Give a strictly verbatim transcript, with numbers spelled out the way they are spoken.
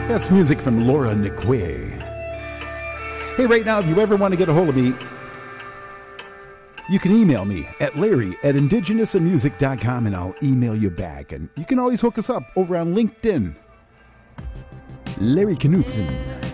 That's music from Laura Nikwe. Hey, right now, if you ever want to get a hold of me, you can email me at Larry at indigenous and music dot com and I'll email you back. And you can always hook us up over on LinkedIn. Larry Knutson.